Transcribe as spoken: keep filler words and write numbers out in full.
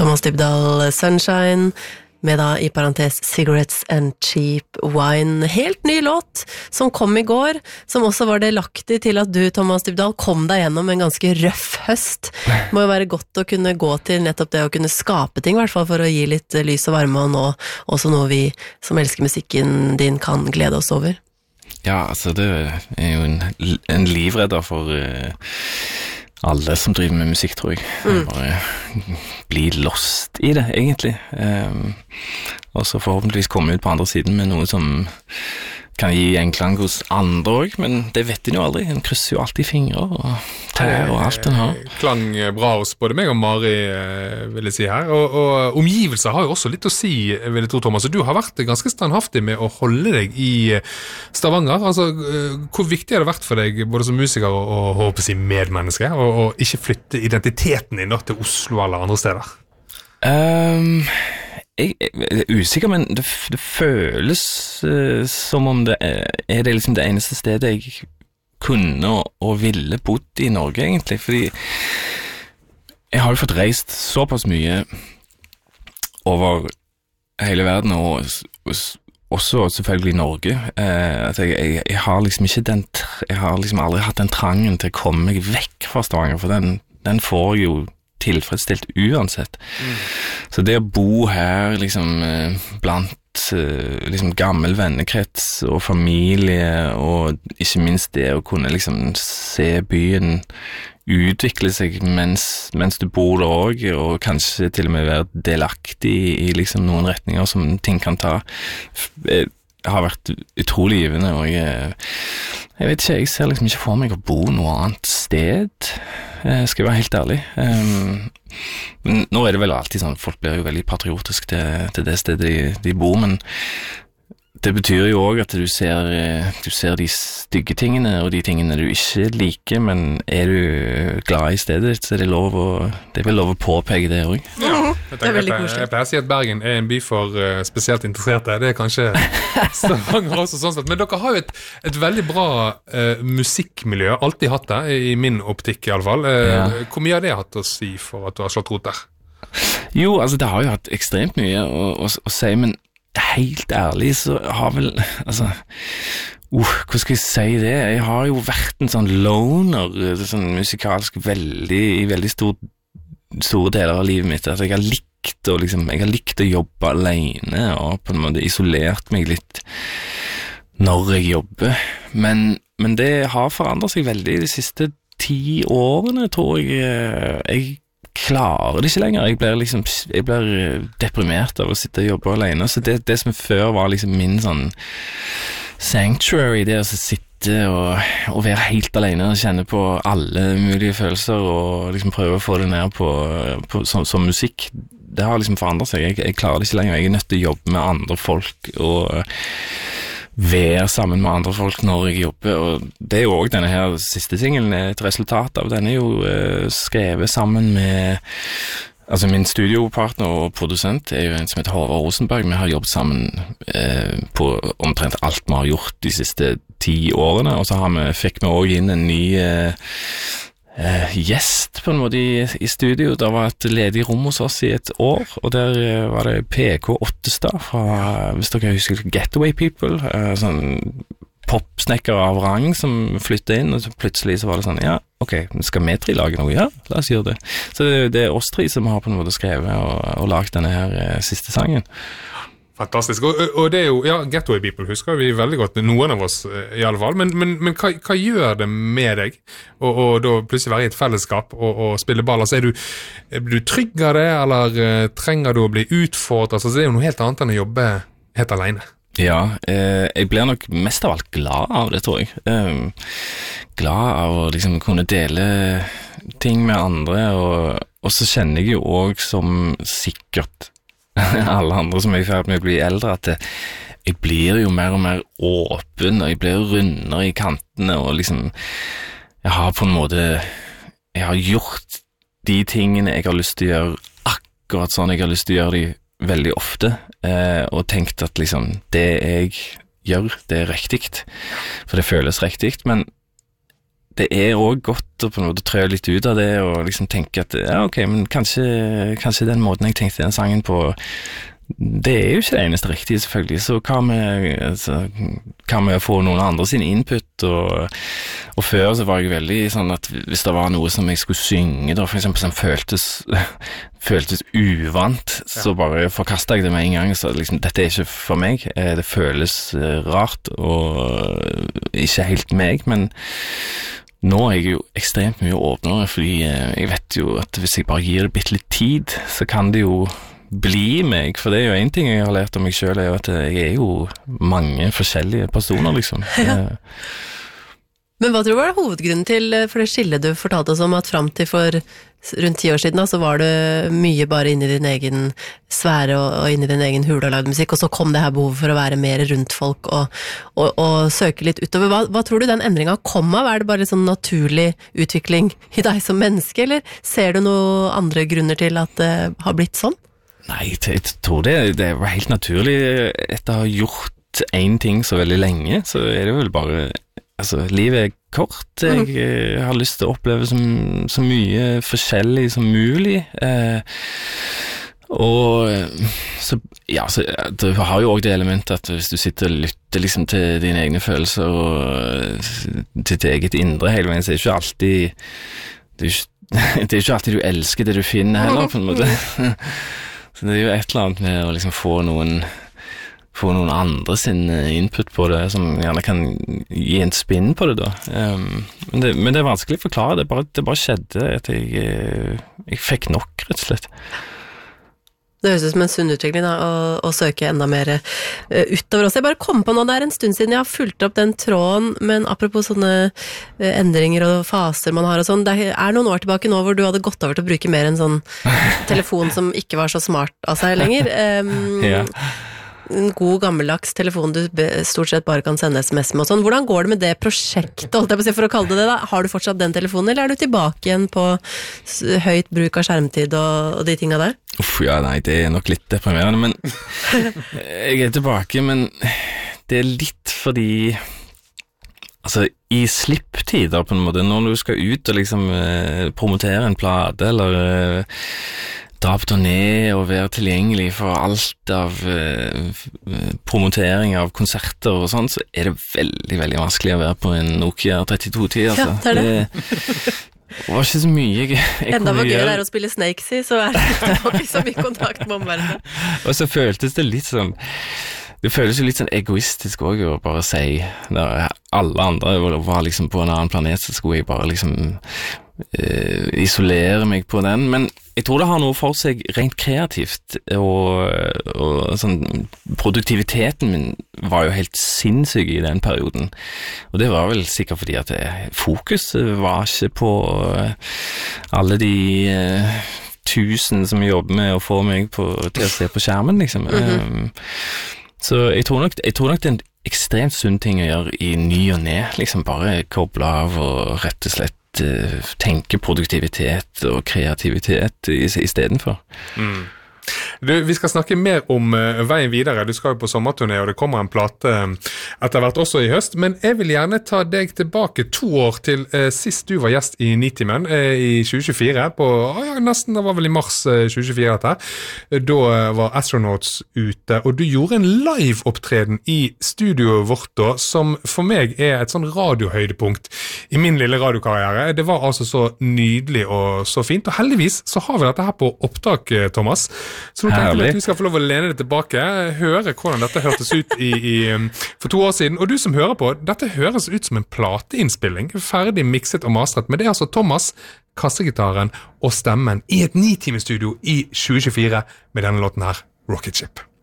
Thomas Dybdahl, Sunshine, med da i parentes Cigarettes and Cheap Wine. Helt ny låt som kom i går, som også var delaktig til at du, Thomas Dybdahl, kom deg gjennom en ganske røff høst. Det må jo være godt å kunne gå til nettopp det å kunne skape ting, i hvert fall for å gi litt lys og varme, og nå også noe vi som elsker musikken din kan glede oss over. Ja, altså det er jo en, en livredder for uh, alle som driver med musikk, tror jeg. Mm. Bare bli lost i det, egentlig. Um, og så forhåpentligvis komme ut på andre siden med noe som kan gi en klang hos andre også, men det vet en jo aldri. En krysser jo alltid fingre og tær og alt den har. Klang bra hos både meg og Mari, vil jeg si her. Og, og omgivelser har jo også litt å si, vil jeg tro, Thomas. Du har vært ganske standhaftig med å holde deg i Stavanger. Altså, hvor viktig har det vært for deg, både som musiker og, og håper å si medmenneske, og, og ikke flytte identiteten din da, til Oslo eller andre steder? Um, jeg, jeg er usikker, men det, det føles uh, som om det er, er det liksom det eneste stedet jeg kunne og, og ville bodd i Norge, egentlig, fordi jeg har jo fått reist såpass mye over hele verden, og, og også selvfølgelig i Norge, uh, at jeg, jeg, jeg har liksom ikke den, jeg har liksom aldri hatt den trangen til å komme meg vekk fra Stavanger, for den, den får jeg jo tilfredsstilt uansett. Mm. Så det å bo her liksom blant liksom gammel vennekrets og familie, og ikke minst det å kunne liksom se byen utvikle seg mens, mens du bor der også, og kanskje til og med være delaktig i liksom noen retninger som ting kan ta, har vært utrolig givende, og jeg, jeg vet ikke, jeg ser liksom ikke for meg å bo noe annet sted, jeg skal være helt ærlig. Um, men nå er det vel alltid sånn, folk blir jo veldig patriotisk til, til det stedet de, de bor, men det betyr jo også at du ser, du ser de stygge tingene og de tingene du ikke liker, men er du glad i stedet, så er det lov å, det er vel lov å påpeke det også. Ja, jeg, tenker, jeg, jeg, jeg pleier å si at Bergen er en by for uh, spesielt interesserte, det er kanskje Stavanger også sånn sett, men dere har jo et, et veldig bra uh, musikkmiljø, alltid hatt det, i min optikk i alle fall. Uh, ja. Hvor mye har det hatt å si for at du har slått rot der? Jo, altså det har jo hatt ekstremt mye å, å, å si, men helt ærlig så har vel, altså, uh, hva skal jeg si det? Jeg har jo vært en sånn loner, sånn musikalsk, veldig, i veldig stor, store deler av livet mitt, at jeg har likt å, liksom, jeg har likt å jobbe alene, og på en måte isolert meg litt når jeg jobber, men, men det har forandret seg veldig de siste ti årene, tror jeg. Jeg klarer det ikke lenger, jeg blir liksom jeg blir deprimert av å sitte og jobbe alene, så det, det som før var liksom min sånn sanctuary, det å sitte og, og være helt alene og kjenne på alle mulige følelser og liksom prøve å få det ned på, på som, som musikk, det har liksom forandret seg. Jeg, jeg klarer det ikke lenger, jeg er nødt til å jobbe med andre folk og være sammen med andre folk når jeg jobber, og det er jo også denne her siste singelen et resultat av. Den er jo uh, skrevet sammen med, altså min studiopartner og produsent er jo en som heter Håvard Rosenberg. Vi har jobbet sammen uh, på omtrent alt vi har gjort de siste ti årene, og så har vi, fikk vi også inn en ny uh, Uh, gjest på en måte i, i studio. Det var et ledig rom hos oss i et år, og der uh, var det P K Ottestad fra, hvis dere husker, Getaway People, uh, sånn popsnekker av rang som flyttet inn, og så plutselig så var det sånn, ja, ok, skal vi tre lage noe? Ja, la oss gjøre det. Så det, det er oss tre som har på en måte skrevet og, og lagt denne her uh, siste sangen. Fantastisk, og, og det er jo, ja, Getaway People husker vi veldig godt, noen av oss i alle fall, men, men, men hva, hva gjør det med deg, og, og da plutselig være i et fellesskap og, og spille ball, altså er du, er du trygg av det, eller uh, trenger du å bli utfordret, altså det er jo noe helt annet enn å jobbe helt alene. Ja, eh, jeg blir nok mest av alt glad av det, tror jeg. Eh, glad av å liksom kunne dele ting med andre, og, og så kjenner jeg jo også som sikkert alle andre som er i ferd med å bli eldre, at det, jeg blir jo mer og mer åpen, og jeg blir rundere i kantene, og liksom, jeg har på en måte, jeg har gjort de tingene jeg har lyst til å gjøre, akkurat sånn jeg har lyst til å gjøre de veldig ofte, eh, og tenkt at liksom, det jeg gjør, det er riktig, for det føles riktig, men det er også godt å på en måte trø litt ut av det, og liksom tenke at, ja, ok, men kanskje, kanskje den måten jeg tenkte den sangen på, det er jo ikke det eneste riktige selvfølgelig, så hva med, altså, hva med å få noen andre sin input, og, og før så var jeg veldig sånn at hvis det var noe som jeg skulle synge da, for eksempel som føltes, føltes uvant, så bare forkastet jeg det med en gang, så liksom, dette er ikke for meg, det føles rart, og ikke helt meg, men nå er jeg jo ekstremt mye åpnere, fordi jeg vet jo at hvis jeg bare gir det bitte litt tid, så kan det jo bli meg, for det er jo en ting jeg har lært om meg selv, er jo at jeg er jo mange forskjellige personer, liksom. Ja. Men hva tror du var hovedgrunnen til, for det skillet du fortalte oss om, at frem til for rundt ti år siden, da, så var du mye bare inne i din egen sfære og, og inne i din egen hule og lagde musikk, og så kom det her behovet for å være mer rundt folk og, og, og søke litt utover. Hva, hva tror du den endringen kom av? Er det bare sånn naturlig utvikling i deg som menneske, eller ser du noen andre grunner til at det har blitt sånn? Nei, jeg tror det, det var helt naturlig. Etter å ha gjort en ting så veldig lenge, så er det vel bare, altså, livet er kort. Jeg mm. har lyst til å oppleve så, så mye forskjellig som mulig. Eh, og så, ja, så du har jo også det elementet at hvis du sitter og lytter liksom til dine egne følelser og til ditt eget indre hele veien, så er det ikke alltid, det er ikke, det er ikke alltid du elsker det du finner heller, på en måte. Så det er jo et eller annet med å liksom få noen, få noen andre sin input på det, som gjerne kan gi en spinn på det da. Um, men, det, men det er vanskelig å forklare, det bare, det bare skjedde at jeg, jeg fikk nok, rett og slett. Det høres ut som en sunn utvikling da, å, å søke enda mer uh, utover oss. Jeg bare kom på nå, det er en stund siden jeg har fulgt opp den tråden, men apropos sånne uh, endringer og faser man har og sånn, det er noen år tilbake nå hvor du hadde gått over til å bruke mer en sånn telefon som ikke var så smart av seg lenger. Um, ja. En god gammeldags telefon du stort sett bare kan sende sms med og sånn. Hvordan går det med det prosjektet, holdt jeg på å si, for å kalle det det da? Har du fortsatt den telefonen, eller er du tilbake igjen på høyt bruk av skjermtid og, og de tingene der? Uff, ja, nei, det er nok litt deprimerende, men jeg er tilbake, men det er litt fordi, altså, i slipptider på en måte, når du skal ut og liksom eh, promotere en plate, eller eh, dra på turné og være tilgjengelig for alt av eh, promotering av konserter og sånn, så er det veldig, veldig vanskelig å være på en Nokia trettito ti, altså. Ja, det er det. Det var ikke så mye jeg, jeg Enda var gøy gjøre. Det er å spille Snakes i, så er det ikke så mye kontakt med omverdenen. Og så føltes det litt sånn, det føles jo litt sånn egoistisk også å bare si, når alle andre var liksom på en annen planet, så skulle jeg bare liksom uh, isolere meg på den, men jeg tror det har noe for seg rent kreativt, og, og sånn, produktiviteten min var jo helt sinnssyk i den perioden, og det var vel sikkert fordi at det, fokus var ikke på alle de uh, tusen som jobber med å få meg på, til å se på skjermen, liksom. Mm-hmm. Um, så jeg tror, nok, jeg tror nok det er en ekstremt sunn ting å gjøre i ny og ned, liksom bare koble av og rett og slett uh, tenke produktivitet og kreativitet i, i stedet for. Mm. Du, vi skal snakke mer om uh, veien videre. Du skal jo på sommerturné, og det kommer en plate uh, etter hvert også i høst, men jeg vil gjerne ta deg tilbake to år til uh, sist du var gjest i Nitimen uh, i tjue tjuefire, på, oh, ja, nesten, det var vel i mars uh, tjue tjuefire dette, uh, da uh, var Astronauts ute, og du gjorde en live-opptreden i studioet vårt da, som for meg er et sånn radiohøydepunkt i min lille radiokarriere. Det var altså så nydelig og så fint, og heldigvis så har vi dette her på opptak, Thomas. Så nå tenkte jeg at vi skal få lov å lene det tilbake, høre hvordan dette hørtes ut i, i, for to år siden. Og du som hører på, dette høres ut som en plateinnspilling, ferdig mikset og mastret, men det er altså Thomas, kassegitaren og stemmen i et nitimestudio i tjue tjuefire med denne låten her, Rocket Ship.